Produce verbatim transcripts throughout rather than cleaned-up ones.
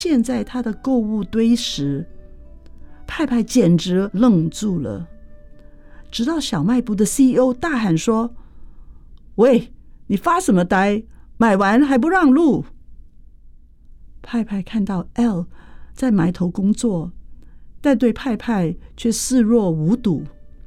现在他的购物堆时，派派简直愣住了，直到小卖部的 C E O 大喊说：喂，你发什么呆？买完还不让路？派派看到 L 在埋头工作，但对派派却视若无睹。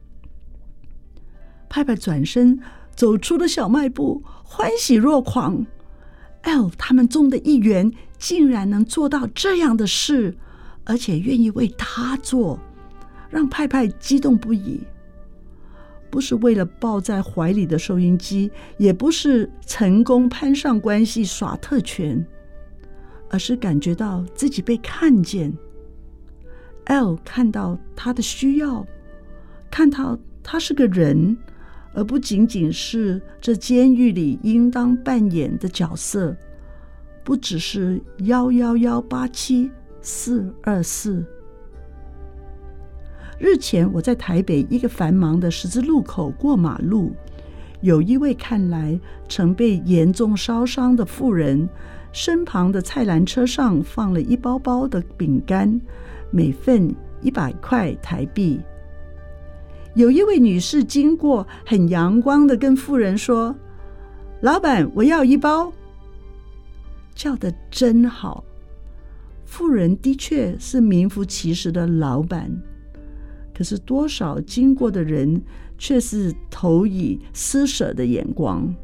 派派转身走出了小卖部，欢喜若狂。L 他们中的一员竟然能做到这样的事，而且愿意为他做，让派派激动不已。不是为了抱在怀里的收音机，也不是成功攀上关系耍特权，而是感觉到自己被看见。L 看到他的需要，看到他是个人，而不仅仅是这监狱里应当扮演的角色，不只是一一一八七四二四。日前我在台北一个繁忙的十字路口过马路，有一位看来曾被严重烧伤的妇人，身旁的菜篮车上放了一包包的饼干，每份一百块台币。有一位女士经过，很阳光地跟妇人说：老板，我要一包。叫得真好，妇人的确是名副其实的老板，可是多少经过的人却是投以施舍的眼光。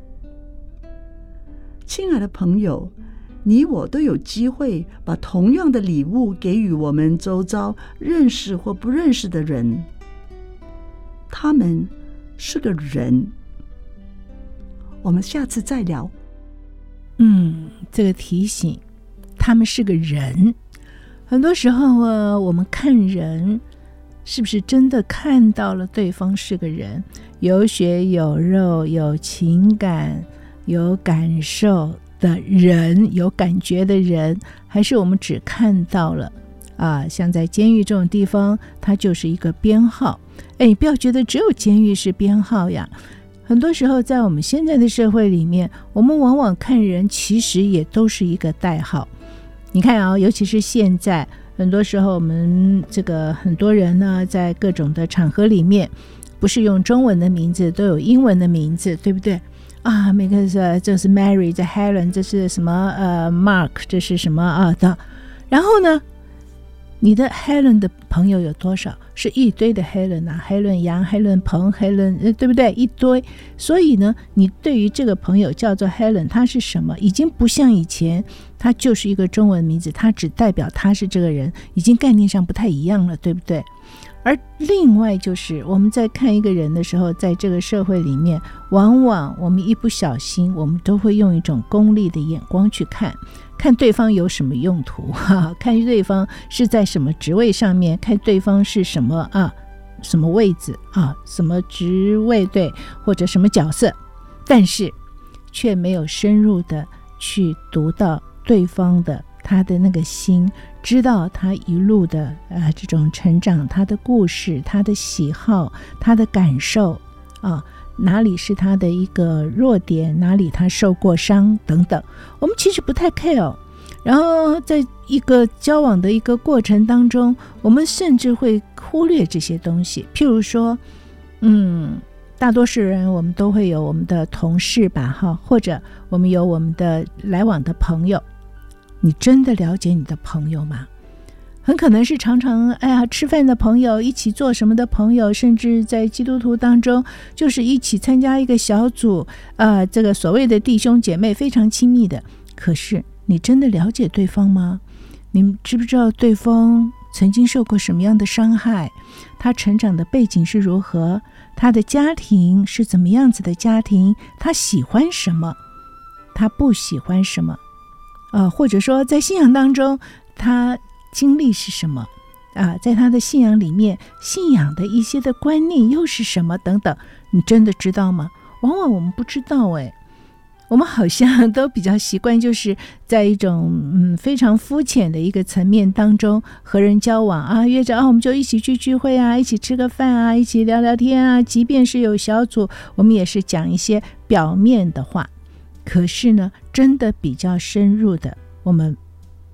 亲爱的朋友，你我都有机会把同样的礼物给予我们周遭认识或不认识的人，他们是个人。我们下次再聊。 嗯，这个提醒，他们是个人。很多时候啊，我们看人是不是真的看到了对方是个人，有血有肉，有情感，有感受的人，有感觉的人，还是我们只看到了啊，像在监狱这种地方，它就是一个编号。哎，你不要觉得只有监狱是编号呀，很多时候在我们现在的社会里面，我们往往看人其实也都是一个代号。你看啊，尤其是现在很多时候我们这个很多人呢，在各种的场合里面，不是用中文的名字，都有英文的名字，对不对啊？每个是这是 Mary， 这 Helen， 这是什么呃 Mark， 这是什么啊的。然后呢，你的 Helen 的朋友有多少？是一堆的 Helen 啊，黑伦杨、黑伦鹏、黑伦，对不对？一堆。所以呢，你对于这个朋友叫做 Helen， 他是什么？已经不像以前，他就是一个中文名字，他只代表他是这个人，已经概念上不太一样了，对不对？而另外就是我们在看一个人的时候，在这个社会里面，往往我们一不小心，我们都会用一种功利的眼光去看。看对方有什么用途、啊、看对方是在什么职位上面，看对方是什么啊，什么位置啊，什么职位，对，或者什么角色，但是却没有深入的去读到对方的他的那个心，知道他一路的呃这种成长，他的故事，他的喜好，他的感受啊，哪里是他的一个弱点，哪里他受过伤等等，我们其实不太 care。 然后在一个交往的一个过程当中，我们甚至会忽略这些东西。譬如说嗯，大多数人我们都会有我们的同事吧，或者我们有我们的来往的朋友。你真的了解你的朋友吗？很可能是常常哎呀吃饭的朋友，一起做什么的朋友，甚至在基督徒当中就是一起参加一个小组，呃，这个所谓的弟兄姐妹非常亲密的。可是你真的了解对方吗？你知不知道对方曾经受过什么样的伤害？他成长的背景是如何？他的家庭是怎么样子的家庭？他喜欢什么？他不喜欢什么？呃，或者说在信仰当中他经历是什么啊？在他的信仰里面，信仰的一些的观念又是什么等等，你真的知道吗？往往我们不知道诶，我们好像都比较习惯就是在一种嗯非常肤浅的一个层面当中和人交往啊，约着啊我们就一起去聚会啊，一起吃个饭啊，一起聊聊天啊，即便是有小组，我们也是讲一些表面的话。可是呢，真的比较深入的，我们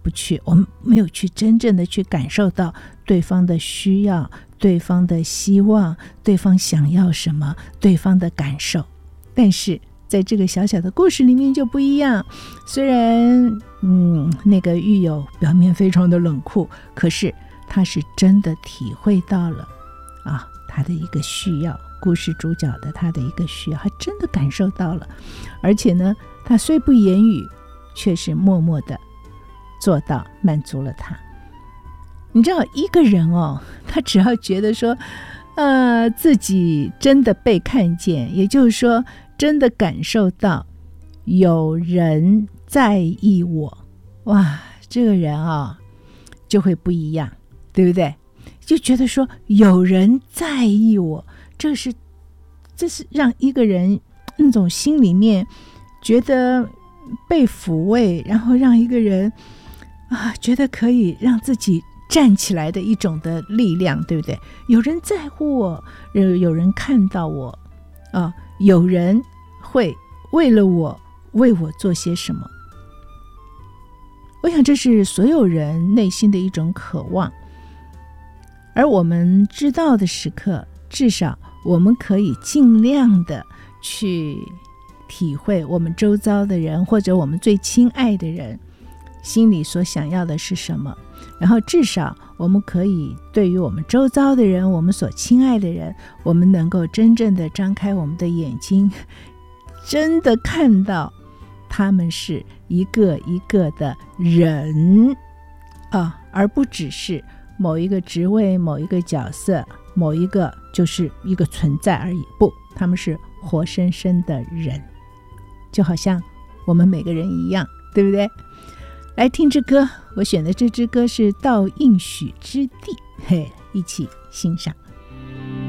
不去，我们没有去真正的去感受到对方的需要，对方的希望，对方想要什么，对方的感受。但是在这个小小的故事里面就不一样，虽然嗯，那个狱友表面非常的冷酷，可是他是真的体会到了啊，他的一个需要，故事主角的他的一个需要，他真的感受到了，而且呢，他虽不言语，却是默默的做到满足了他。你知道一个人哦，他只要觉得说呃，自己真的被看见，也就是说真的感受到有人在意我，哇，这个人啊、哦、就会不一样，对不对？就觉得说有人在意我，这是这是让一个人那种心里面觉得被抚慰，然后让一个人啊觉得可以让自己站起来的一种的力量，对不对？有人在乎我，有人看到我啊，有人会为了我为我做些什么。我想这是所有人内心的一种渴望，而我们知道的时刻，至少我们可以尽量的去体会我们周遭的人，或者我们最亲爱的人心里所想要的是什么，然后至少我们可以对于我们周遭的人，我们所亲爱的人，我们能够真正的张开我们的眼睛，真的看到他们是一个一个的人啊，而不只是某一个职位，某一个角色，某一个就是一个存在而已，不，他们是活生生的人，就好像我们每个人一样，对不对？来听支歌，我选的这支歌是《到应许之地》，嘿，一起欣赏。